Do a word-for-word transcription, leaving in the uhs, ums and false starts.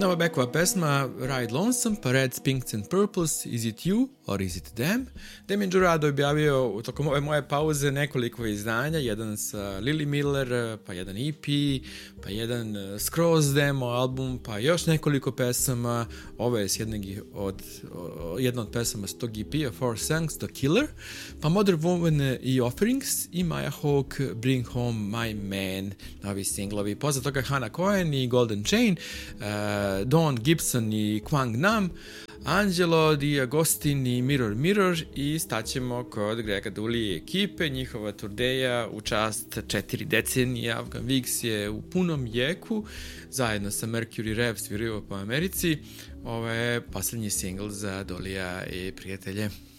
Nova Beckova pesma Ride Lonesome, pa Reds, Pinks and Purples, Is It You or Is It Them? Damien Jurado je objavio tokom ove moje pauze nekoliko izdanja, jedan sa Lily Miller, pa jedan E P, pa jedan skroz demo album, pa još nekoliko pesama. Ovo je jednog od, jedna od pesama s tog E P-a, Four Songs, The Killer, pa Modern Woman i Offerings i Maya Hawke, Bring Home My Man, novi singlovi. Poza toga Hannah Cohen i Golden Chain, uh, Dawn Gibson i Kwang Nam, Angelo Di Agostin i Mirror Mirror i staćemo kod Grega Dulli ekipe, njihova turneja u čast četiri decenije. Afgan Wigs je u punom jeku, zajedno sa Mercury Rev sviraju po Americi. Ovo je posljednji singl za Dullija i prijatelje.